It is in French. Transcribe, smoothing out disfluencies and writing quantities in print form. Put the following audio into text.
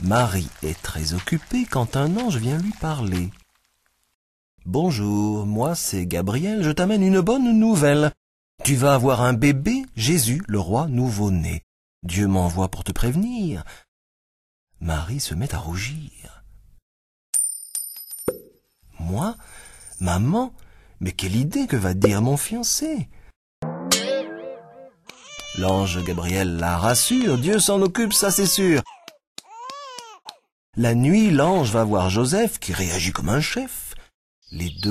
Marie est très occupée quand un ange vient lui parler. « Bonjour, moi c'est Gabriel, je t'amène une bonne nouvelle. Tu vas avoir un bébé, Jésus, le roi nouveau-né. Dieu m'envoie pour te prévenir. » Marie se met à rougir. « Moi, maman, mais quelle idée, que va dire mon fiancé ?» L'ange Gabriel la rassure, Dieu s'en occupe, ça c'est sûr. La nuit, l'ange va voir Joseph qui réagit comme un chef. Les deux